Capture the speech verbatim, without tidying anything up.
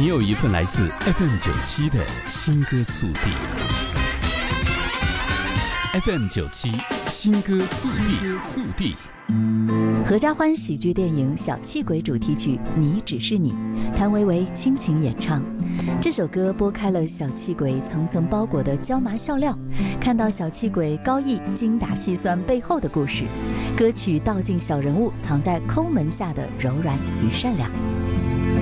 你有一份来自 F M 九七的新歌速递。F M 九七新歌速递速递。 合家欢喜剧电影《小气鬼》主题曲《你只是你》，谭维维倾情演唱。这首歌拨开了小气鬼层层包裹的椒麻笑料，看到小气鬼高义精打细算背后的故事。歌曲道尽小人物藏在抠门下的柔软与善良。